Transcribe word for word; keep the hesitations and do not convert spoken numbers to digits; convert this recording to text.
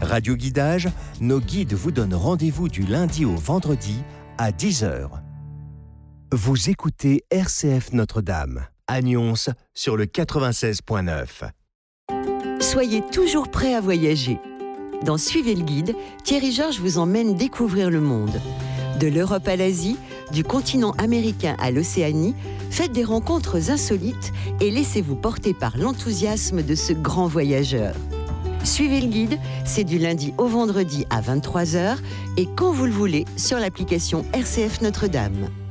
Radio Guidage, nos guides vous donnent rendez-vous du lundi au vendredi à dix heures. Vous écoutez R C F Notre-Dame, à Nyons sur le quatre-vingt-seize point neuf. Soyez toujours prêts à voyager. Dans Suivez le guide, Thierry Georges vous emmène découvrir le monde. De l'Europe à l'Asie, du continent américain à l'Océanie, faites des rencontres insolites et laissez-vous porter par l'enthousiasme de ce grand voyageur. Suivez le guide, c'est du lundi au vendredi à vingt-trois heures et quand vous le voulez sur l'application R C F Notre-Dame.